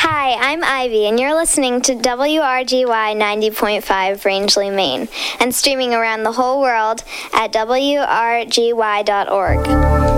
Hi, I'm Ivy, and you're listening to WRGY 90.5 Rangeley, Maine, and streaming around the whole world at WRGY.org.